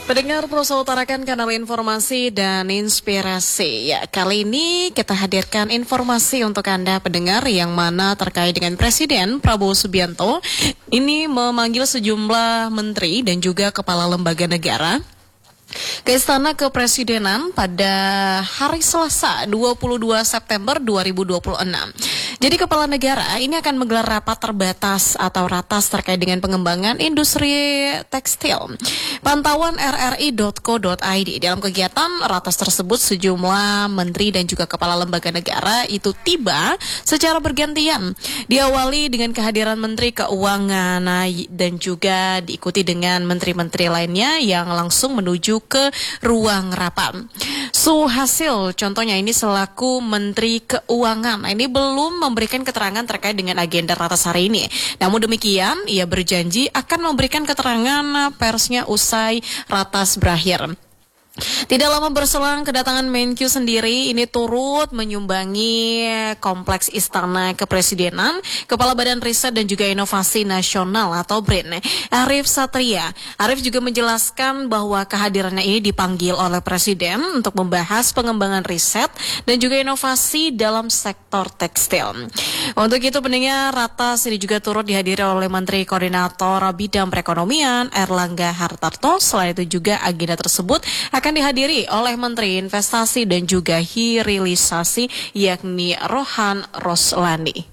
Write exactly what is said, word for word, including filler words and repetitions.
Pendengar Prosa utarakan kanal informasi dan inspirasi. Ya, kali ini kita hadirkan informasi untuk Anda pendengar yang mana terkait dengan Presiden Prabowo Subianto ini memanggil sejumlah menteri dan juga kepala lembaga negara ke Istana Kepresidenan pada hari Selasa dua puluh dua September dua ribu dua puluh enam. Jadi kepala negara ini akan menggelar rapat terbatas atau ratas terkait dengan pengembangan industri tekstil. Pantauan r r i dot co dot i d. Dalam kegiatan ratas tersebut sejumlah menteri dan juga kepala lembaga negara itu tiba secara bergantian. Diawali dengan kehadiran Menteri Keuangan dan juga diikuti dengan menteri-menteri lainnya yang langsung menuju ke ruang rapat. Suhasil contohnya ini selaku Menteri Keuangan. Nah, ini belum memberikan keterangan terkait dengan agenda ratas hari ini. Namun demikian, ia berjanji akan memberikan keterangan persnya usai ratas berakhir. Tidak lama berselang kedatangan Menkyu sendiri ini turut menyumbangi Kompleks Istana Kepresidenan Kepala Badan Riset dan juga Inovasi Nasional atau B R I N, Arif Satria. Arif juga menjelaskan bahwa kehadirannya ini dipanggil oleh Presiden untuk membahas pengembangan riset dan juga inovasi dalam sektor tekstil. Untuk itu pendengar, ratas ini juga turut dihadiri oleh Menteri Koordinator Bidang Perekonomian Erlangga Hartarto. Selain itu juga agenda tersebut akan dihadiri oleh Menteri Investasi dan juga Hilirisasi yakni Rohan Roslani.